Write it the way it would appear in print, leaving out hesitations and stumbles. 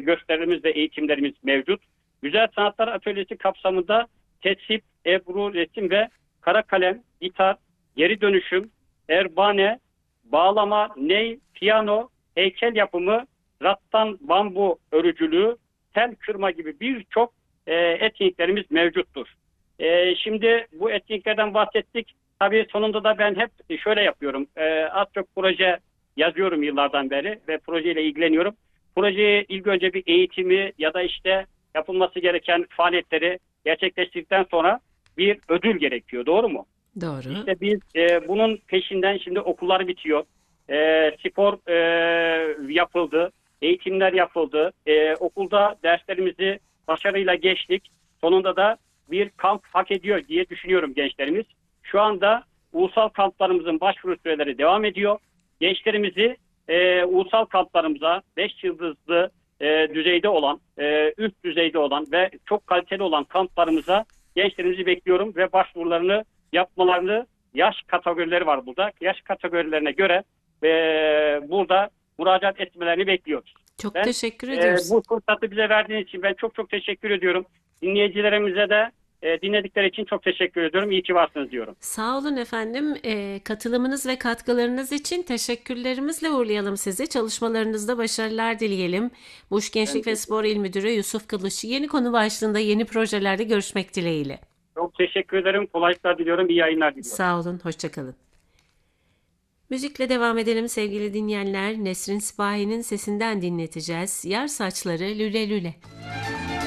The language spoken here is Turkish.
gösterilerimiz ve eğitimlerimiz mevcut. Güzel Sanatlar Atölyesi kapsamında tesip, ebru, resim ve kara kalem, gitar, geri dönüşüm, erbane, bağlama, ney, piyano, heykel yapımı, rattan bambu örücülüğü, tel kırma gibi birçok etkinliklerimiz mevcuttur. Şimdi bu etkinliklerden bahsettik. Tabii sonunda da ben hep şöyle yapıyorum. Az çok proje yazıyorum yıllardan beri ve projeyle ilgileniyorum. Projeye ilk önce bir eğitimi ya da işte yapılması gereken faaliyetleri gerçekleştirdikten sonra bir ödül gerekiyor. Doğru mu? Doğru. İşte biz bunun peşinden şimdi okullar bitiyor. Spor yapıldı. Eğitimler yapıldı. Okulda derslerimizi başarıyla geçtik. Sonunda da bir kamp hak ediyor diye düşünüyorum gençlerimiz. Şu anda ulusal kamplarımızın başvuru süreleri devam ediyor. Gençlerimizi ulusal kamplarımıza 5 yıldızlı düzeyde olan, üst düzeyde olan ve çok kaliteli olan kamplarımıza gençlerimizi bekliyorum ve başvurularını yapmalarını, yaş kategorileri var burada. Yaş kategorilerine göre burada müracaat etmelerini bekliyoruz. Çok Ben teşekkür ediyoruz. bu fırsatı bize verdiğiniz için ben çok çok teşekkür ediyorum. Dinleyicilerimize de dinledikleri için çok teşekkür ediyorum. İyi ki varsınız diyorum. Sağ olun efendim. Katılımınız ve katkılarınız için teşekkürlerimizle uğurlayalım sizi. Çalışmalarınızda başarılar dileyelim. Buş Ben Gençlik ve Spor İl Müdürü Yusuf Kılıç, yeni konu başlığında yeni projelerde görüşmek dileğiyle. çok teşekkür ederim. Kolaylıklar diliyorum. İyi yayınlar diliyorum. Sağ olun, hoşça kalın. Müzikle devam edelim sevgili dinleyenler. Nesrin Sipahi'nin sesinden dinleteceğiz. Yar saçları lüle lüle.